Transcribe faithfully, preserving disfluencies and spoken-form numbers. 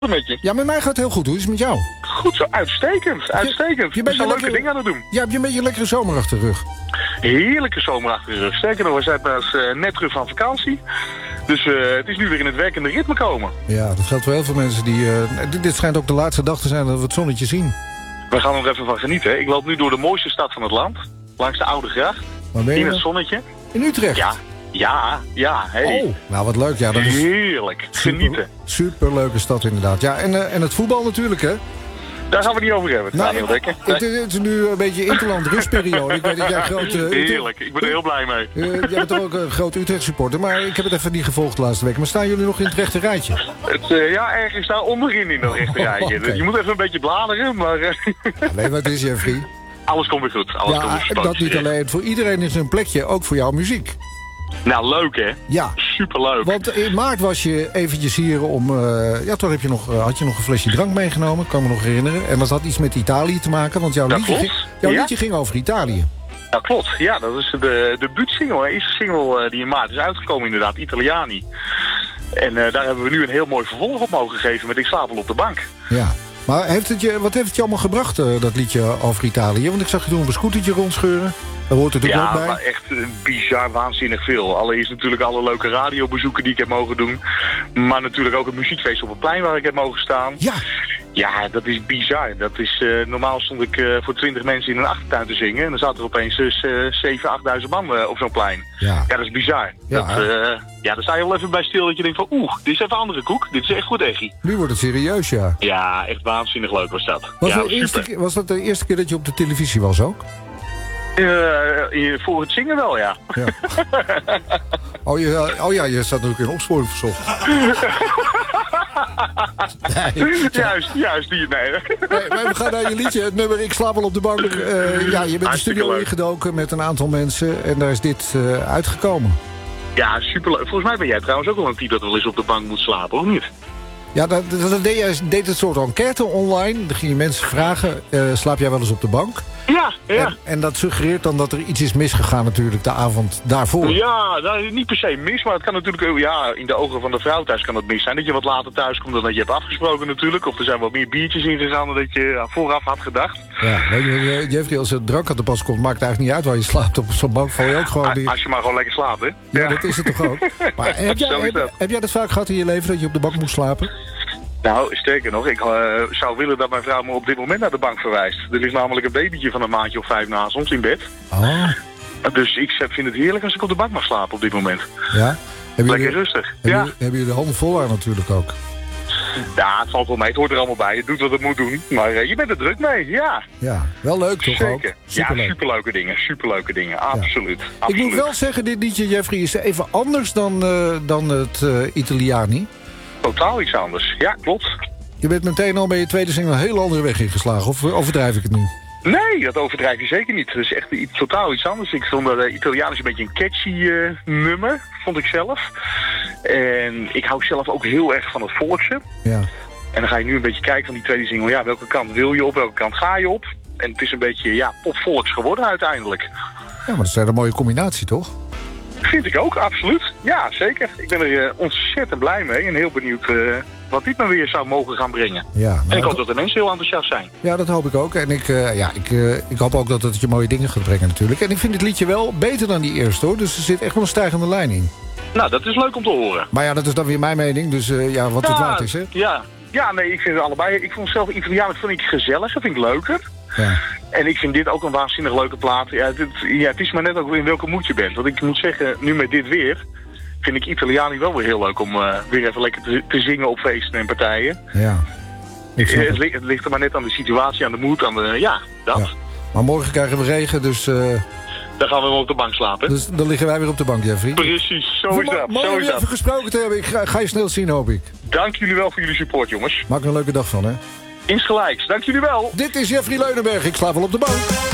Met je. Ja, met mij gaat het heel goed. Hoe is het met jou? Goed zo, uitstekend, uitstekend. Je We zijn leuke lekker... dingen aan het doen. Ja, heb je een beetje een lekkere zomer achter de rug? Heerlijke zomer achter de rug. Sterker nog, we zijn pas uh, net terug van vakantie. Dus uh, het is nu weer in het werkende ritme komen. Ja, dat geldt voor heel veel mensen die... Uh, dit, dit schijnt ook de laatste dag te zijn dat we het zonnetje zien. We gaan er nog even van genieten. Ik loop nu door de mooiste stad van het land. Langs de Oude Gracht. In het zonnetje. In Utrecht? Ja, ja, ja. Hey. Oh, nou wat leuk. Ja, dat is heerlijk. Genieten. Super, superleuke stad inderdaad. Ja, en, uh, en het voetbal natuurlijk, hè? Daar gaan we niet over hebben, nou, Daniel Dekker. Het, het is nu een beetje interland rustperiode. Ik weet dat jij groot... Uh, heerlijk, ik ben er heel blij mee. Uh, jij bent toch ook een groot Utrecht supporter, maar ik heb het even niet gevolgd de laatste week. Maar staan jullie nog in het rechte rijtje? Het, uh, ja, ergens daar onderin in dat rechte rijtje. Oh, okay. Dus je moet even een beetje bladeren, maar... Uh... Ja, weet wat het is, Jeffrey? Alles komt weer goed. Alles ja, komt weer goed. Dat niet alleen. Voor iedereen is er een plekje, ook voor jouw muziek. Nou, leuk hè? Ja. Superleuk. Want in maart was je eventjes hier om... Uh, ja, toen heb je nog, uh, had je nog een flesje drank meegenomen, kan me nog herinneren. En dat had iets met Italië te maken, want jouw, dat liedje, ging, jouw ja? liedje ging over Italië. Ja, klopt. Ja, dat is de debuutsingle. De eerste single uh, die in maart is uitgekomen inderdaad, Italiani. En uh, daar hebben we nu een heel mooi vervolg op mogen geven met Ik slaap wel op de bank. Ja. Maar heeft het je, wat heeft het je allemaal gebracht, uh, dat liedje over Italië? Want ik zag je toen op een scootertje rondscheuren. Daar hoort het natuurlijk ja, ook bij. Ja, maar echt uh, bizar waanzinnig veel. Allereerst natuurlijk alle leuke radiobezoeken die ik heb mogen doen. Maar natuurlijk ook een muziekfeest op het plein waar ik heb mogen staan. Ja. Ja, dat is bizar. Dat is, uh, normaal stond ik uh, voor twintig mensen in een achtertuin te zingen. En dan zaten er opeens dus, uh, zeven, achtduizend man uh, op zo'n plein. Ja. ja, dat is bizar. Ja, dat, uh, ja, daar sta je wel even bij stil dat je denkt van... Oeh, dit is even andere koek. Dit is echt goed, Eggie. Nu wordt het serieus, ja. Ja, echt waanzinnig leuk was dat. Was, ja, de eerste keer, was dat de eerste keer dat je op de televisie was ook? Uh, voor het zingen wel, ja. ja. Oh, je, oh ja, je staat natuurlijk in opsporing verzocht. Nee, juist, juist. Die, nee. nee, maar we gaan naar je liedje. Het nummer Ik slaap wel op de bank. Uh, ja, je bent de studio ingedoken met een aantal mensen. En daar is dit uh, uitgekomen. Ja, superleuk. Volgens mij ben jij trouwens ook wel een type dat wel eens op de bank moet slapen, of niet? Ja, dat, dat deed, je, deed het soort enquête online. Dan ging je mensen vragen, uh, slaap jij wel eens op de bank? Ja, ja. En, en dat suggereert dan dat er iets is misgegaan natuurlijk de avond daarvoor. Ja, nou, niet per se mis, maar het kan natuurlijk... Ja, in de ogen van de vrouw thuis kan het mis zijn. Dat je wat later thuis komt dan dat je hebt afgesproken natuurlijk. Of er zijn wat meer biertjes ingegaan dan dat je vooraf had gedacht. Ja, weet je, Jeffrey, als er drank aan de pas komt, maakt het eigenlijk niet uit waar je slaapt. Op zo'n bank val je ook gewoon... Die... Als je maar gewoon lekker slaapt, hè? Ja, ja. Dat is het toch ook. Maar heb jij, heb, heb jij dat vaak gehad in je leven, dat je op de bank moest slapen? Nou, sterker nog, ik uh, zou willen dat mijn vrouw me op dit moment naar de bank verwijst. Er ligt namelijk een babytje van een maandje of vijf naast ons in bed. Oh. Dus ik vind het heerlijk als ik op de bank mag slapen op dit moment. Ja? Lekker jullie, rustig. Hebben, ja. jullie, hebben jullie de handen vol aan natuurlijk ook? Ja, het valt wel mee. Het hoort er allemaal bij. Het doet wat het moet doen. Maar uh, je bent er druk mee, ja. Ja, wel leuk toch Zeker. ook? Superleuk. Ja, superleuke dingen. Superleuke dingen. Absoluut. Ja. Absoluut. Ik moet wel zeggen, dit liedje, Jeffrey, is even anders dan, uh, dan het uh, Italiani. Totaal iets anders. Ja, klopt. Je bent meteen al bij je tweede single een hele andere weg ingeslagen. Of overdrijf ik het nu? Nee, dat overdrijf je zeker niet. Het is echt iets, totaal iets anders. Ik vond dat uh, Italiaan is een beetje een catchy uh, nummer, vond ik zelf. En ik hou zelf ook heel erg van het volkse. Ja. En dan ga je nu een beetje kijken van die tweede single. Ja, welke kant wil je op, welke kant ga je op? En het is een beetje, ja, pop-volks geworden uiteindelijk. Ja, maar dat is een mooie combinatie, toch? Vind ik ook, absoluut. Ja, zeker. Ik ben er uh, ontzettend blij mee en heel benieuwd uh, wat dit me weer zou mogen gaan brengen. Ja, nou, en ik hoop dat de mensen heel enthousiast zijn. Ja, dat hoop ik ook. En ik, uh, ja, ik, uh, ik hoop ook dat het je mooie dingen gaat brengen natuurlijk. En ik vind het liedje wel beter dan die eerste, hoor. Dus er zit echt wel een stijgende lijn in. Nou, dat is leuk om te horen. Maar ja, dat is dan weer mijn mening. Dus uh, ja, wat ja, het waard is, hè? Ja. ja, nee, ik vind het allebei. Ik vond zelf Italiaan, vind ik gezellig. Dat vind ik leuker. Ja. En ik vind dit ook een waanzinnig leuke plaat. Ja, dit, ja, het is maar net ook in welke moed je bent. Want ik moet zeggen, nu met dit weer... vind ik Italiani wel weer heel leuk om uh, weer even lekker te, te zingen op feesten en partijen. Ja. Het, het, ligt, het ligt er maar net aan de situatie, aan de moed, aan de... Ja, dat. Ja. Maar morgen krijgen we regen, dus... Uh... Dan gaan we wel op de bank slapen. Dus dan liggen wij weer op de bank, Jeffrey. Precies, zo is dat. Mooi om je even gesproken te hebben. Ik ga, ga je snel zien, hoop ik. Dank jullie wel voor jullie support, jongens. Maak er een leuke dag van, hè. Insgelijks, dank jullie wel. Dit is Jeffrey Leunenberg. Ik slaap wel op de bank.